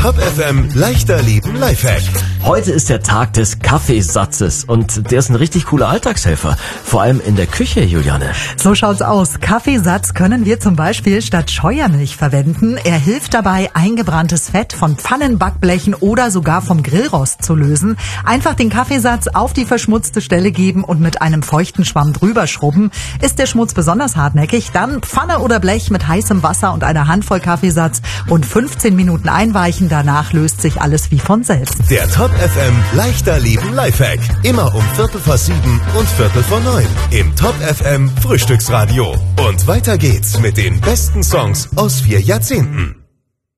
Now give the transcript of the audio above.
Top FM leichter leben Lifehack. Heute ist der Tag des Kaffeesatzes und der ist ein richtig cooler Alltagshelfer. Vor allem in der Küche, Juliane. So schaut's aus. Kaffeesatz können wir zum Beispiel statt Scheuermilch verwenden. Er hilft dabei, eingebranntes Fett von Pfannen, Backblechen oder sogar vom Grillrost zu lösen. Einfach den Kaffeesatz auf die verschmutzte Stelle geben und mit einem feuchten Schwamm drüber schrubben. Ist der Schmutz besonders hartnäckig, dann Pfanne oder Blech mit heißem Wasser und einer Handvoll Kaffeesatz und 15 Minuten einweichen. Danach löst sich alles wie von selbst. Der Top FM leichter leben Lifehack. Immer um 7:15 und 8:45 im Top FM Frühstücksradio. Und weiter geht's mit den besten Songs aus 4 Jahrzehnten.